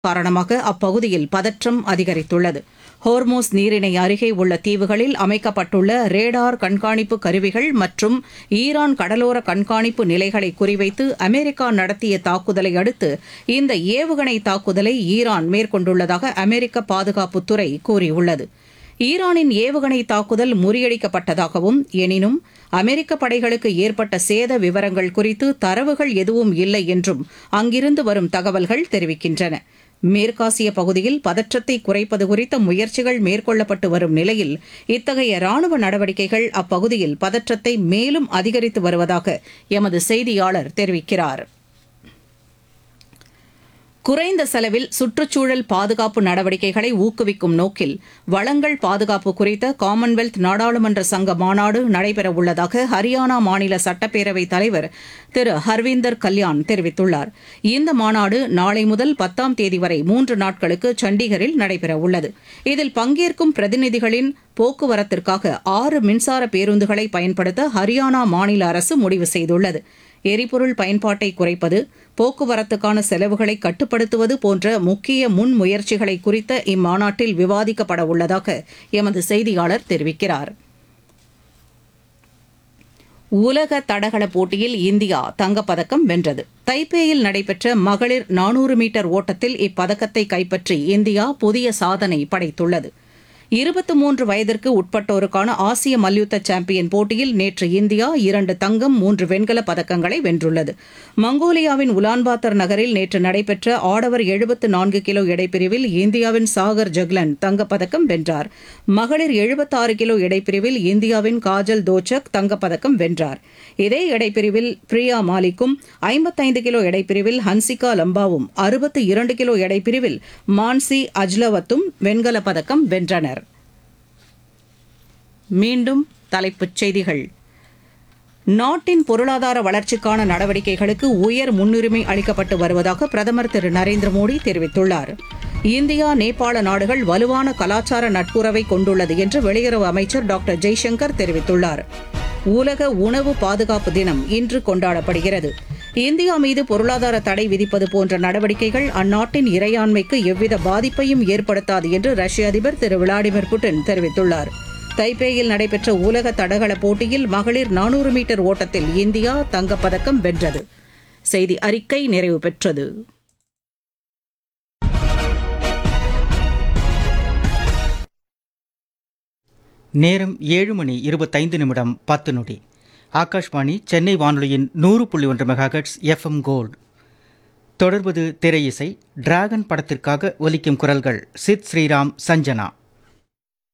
காரணமாக அப்பகுதியில் பதற்றம் அதிகரித்துள்ளது. ஹோர்மோஸ் நீரிணை அருகே உள்ள தீவுகளில் அமைக்கப்பட்டுள்ள ரேடார் கண்காணிப்பு கருவிகள் மற்றும் ஈரான் கடலோர கண்காணிப்பு நிலைகளை குறிவைத்து அமெரிக்கா நடத்திய தாக்குதலை அடுத்து இந்த ஏவுகணை தாக்குதலை ஈரான் மேற்கொண்டுள்ளதாக அமெரிக்க பாதுகாப்புத்துறை கூறியுள்ளது. ஈரானின் ஏவுகணை தாக்குதல் முறியடிக்கப்பட்டதாகவும், எனினும் அமெரிக்க படைகளுக்கு ஏற்பட்ட சேத விவரங்கள் குறித்து தரவுகள் எதுவும் இல்லை என்றும் அங்கிருந்து வரும் தகவல்கள் தெரிவிக்கின்றன. மேற்காசிய பகுதியில் பதற்றத்தை குறைப்பது குறித்த முயற்சிகள் மேற்கொள்ளப்பட்டு வரும் நிலையில் இத்தகைய ராணுவ நடவடிக்கைகள் அப்பகுதியில் பதற்றத்தை மேலும் அதிகரித்து வருவதாக எமது செய்தியாளர் தெரிவிக்கிறார். குறைந்த செலவில் சுற்றுச்சூழல் பாதுகாப்பு நடவடிக்கைகளை ஊக்குவிக்கும் நோக்கில் வளங்கள் பாதுகாப்பு குறித்த காமன்வெல்த் நாடாளுமன்ற சங்க மாநாடு நடைபெறவுள்ளதாக ஹரியானா மாநில சட்டப்பேரவைத் தலைவர் திரு ஹர்வீந்தர் கல்யாண் தெரிவித்துள்ளார். இந்த மாநாடு நாளை முதல் 10ஆம் தேதி வரை 3 நாட்களுக்கு சண்டிகரில் நடைபெறவுள்ளது. இதில் பங்கேற்கும் பிரதிநிதிகளின் போக்குவரத்திற்காக 6 மின்சார பேருந்துகளை பயன்படுத்த ஹரியானா மாநில அரசு முடிவு செய்துள்ளது. எரிபொருள் பயன்பாட்டை குறைப்பது, போக்குவரத்துக்கான செலவுகளை கட்டுப்படுத்துவது போன்ற முக்கிய முன்முயற்சிகளை குறித்த இம்மாநாட்டில் விவாதிக்கப்பட உள்ளதாக எமது செய்தியாளர் தெரிவிக்கிறார். உலக தடகள போட்டியில் இந்தியா தங்கப்பதக்கம் வென்றது. தைப்பேயில் நடைபெற்ற மகளிர் 400 மீட்டர் ஓட்டத்தில் இப்பதக்கத்தை கைப்பற்றி இந்தியா புதிய சாதனை படைத்துள்ளது. 23 வயதிற்கு உட்பட்டோருக்கான ஆசிய மல்யுத்த சாம்பியன் போட்டியில் நேற்று இந்தியா 2 தங்கம் 3 வெண்கலப் பதக்கங்களை வென்றுள்ளது. மங்கோலியாவின் உலான்பாத்தர் நகரில் நேற்று நடைபெற்ற ஆடவர் 74 கிலோ எடைப்பிரிவில் இந்தியாவின் சாகர் ஜக்லன் தங்கப்பதக்கம் வென்றார். மகளிர் 76 கிலோ எடைப்பிரிவில் இந்தியாவின் காஜல் தோச்சக் தங்கப்பதக்கம் வென்றார். இதே எடைப்பிரிவில் பிரியா மாலிக்கும், 55 கிலோ எடைப்பிரிவில் ஹன்சிகா லம்பாவும், 62 கிலோ எடைப்பிரிவில் மான்சி அஜ்லவத்தும் வெண்கலப் பதக்கம் வென்றனர். மீண்டும் தலைப்புச் செய்திகள். நாட்டின் பொருளாதார வளர்ச்சிக்கான நடவடிக்கைகளுக்கு உயர் முன்னுரிமை அளிக்கப்பட்டு வருவதாக பிரதமர் திரு நரேந்திர மோடி தெரிவித்துள்ளார். இந்தியா நேபாள நாடுகள் வலுவான கலாச்சார நட்புறவை கொண்டுள்ளது என்று வெளியுறவு அமைச்சர் டாக்டர் ஜெய்சங்கர் தெரிவித்துள்ளார். உலக உணவு பாதுகாப்பு தினம் இன்று கொண்டாடப்படுகிறது. இந்தியா மீது பொருளாதார தடை விதிப்பது போன்ற நடவடிக்கைகள் அந்நாட்டின் இறையாண்மைக்கு எவ்வித பாதிப்பையும் ஏற்படுத்தாது என்று ரஷ்ய அதிபர் திரு விளாடிமிர் புட்டின் தெரிவித்துள்ளார். தைப்பேயில் நடைபெற்ற உலக தடகள போட்டியில் மகளிர் 400 மீட்டர் ஓட்டத்தில் இந்தியா தங்கப்பதக்கம் வென்றது. செய்தி அறிக்கை நிறைவு பெற்றது. நேரம் 7:25 ஆகாஷ்வாணி சென்னை வானொலியின் 100.1 மெகாஹெர்ட்ஸ் எஃப்எம் கோல்டு. தொடர்வது திரை இசை. டிராகன் படத்திற்காக ஒலிக்கும் குரல்கள் சித் ஸ்ரீராம், சஞ்சனா.